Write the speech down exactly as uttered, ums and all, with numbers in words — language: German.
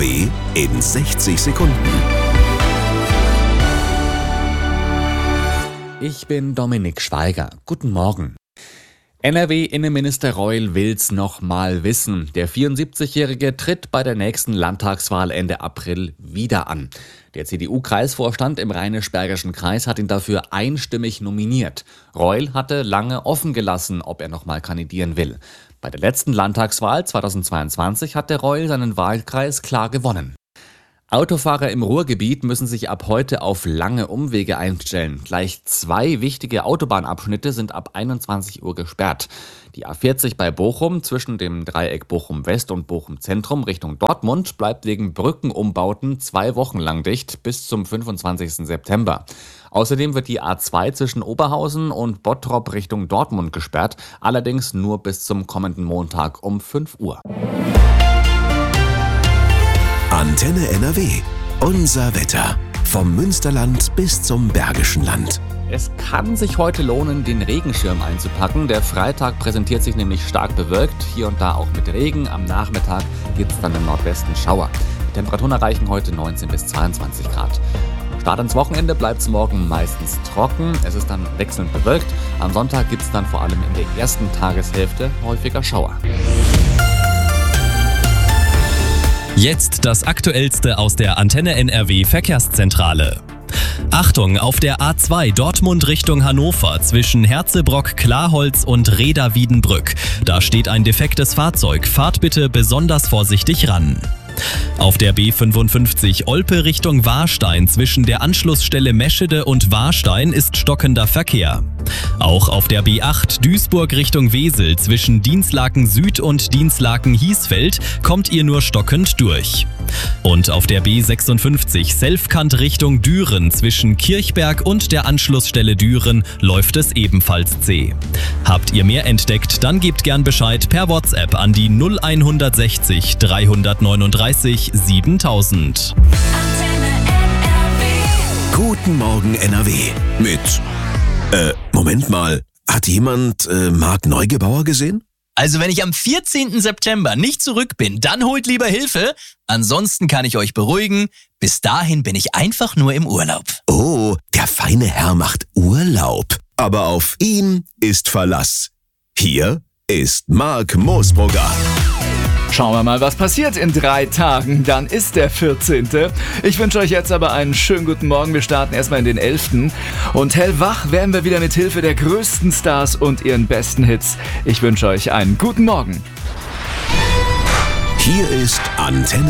W in sechzig Sekunden. Ich bin Dominik Schweiger. Guten Morgen. N R W-Innenminister Reul will's noch mal wissen. Der vierundsiebzigjährige tritt bei der nächsten Landtagswahl Ende April wieder an. Der C D U-Kreisvorstand im Rheinisch-Bergischen Kreis hat ihn dafür einstimmig nominiert. Reul hatte lange offen gelassen, ob er noch mal kandidieren will. Bei der letzten Landtagswahl zweitausendzweiundzwanzig hat der Reul seinen Wahlkreis klar gewonnen. Autofahrer im Ruhrgebiet müssen sich ab heute auf lange Umwege einstellen. Gleich zwei wichtige Autobahnabschnitte sind ab einundzwanzig Uhr gesperrt. Die A vierzig bei Bochum zwischen dem Dreieck Bochum West und Bochum Zentrum Richtung Dortmund bleibt wegen Brückenumbauten zwei Wochen lang dicht bis zum fünfundzwanzigsten September. Außerdem wird die A zwei zwischen Oberhausen und Bottrop Richtung Dortmund gesperrt, allerdings nur bis zum kommenden Montag um fünf Uhr. Antenne N R W. Unser Wetter. Vom Münsterland bis zum Bergischen Land. Es kann sich heute lohnen, den Regenschirm einzupacken. Der Freitag präsentiert sich nämlich stark bewölkt, hier und da auch mit Regen. Am Nachmittag gibt es dann im Nordwesten Schauer. Die Temperaturen erreichen heute neunzehn bis zweiundzwanzig Grad. Am Start ins Wochenende bleibt es morgen meistens trocken. Es ist dann wechselnd bewölkt. Am Sonntag gibt es dann vor allem in der ersten Tageshälfte häufiger Schauer. Jetzt das Aktuellste aus der Antenne N R W Verkehrszentrale. Achtung, auf der A zwei Dortmund Richtung Hannover zwischen Herzebrock-Klarholz und Reda-Wiedenbrück. Da steht ein defektes Fahrzeug. Fahrt bitte besonders vorsichtig ran. Auf der B fünfundfünfzig Olpe Richtung Warstein zwischen der Anschlussstelle Meschede und Warstein ist stockender Verkehr. Auch auf der B acht Duisburg Richtung Wesel zwischen Dinslaken Süd und Dinslaken Hiesfeld kommt ihr nur stockend durch. Und auf der B sechsundfünfzig Selfkant Richtung Düren zwischen Kirchberg und der Anschlussstelle Düren läuft es ebenfalls zäh. Habt ihr mehr entdeckt, dann gebt gern Bescheid per WhatsApp an die null hundertsechzig dreihundertneununddreißig siebentausend. Guten Morgen N R W. Mit, äh, Moment mal. Hat jemand äh, Marc Neugebauer gesehen? Also wenn ich am vierzehnten September nicht zurück bin, dann holt lieber Hilfe. Ansonsten kann ich euch beruhigen, bis dahin bin ich einfach nur im Urlaub. Oh, der feine Herr macht Urlaub. Aber auf ihn ist Verlass. Hier ist Marc Moosbrugger. Schauen wir mal, was passiert in drei Tagen. Dann ist der vierzehnte Ich wünsche euch jetzt aber einen schönen guten Morgen. Wir starten erstmal in den elften Und hellwach werden wir wieder mit Hilfe der größten Stars und ihren besten Hits. Ich wünsche euch einen guten Morgen. Hier ist Antenne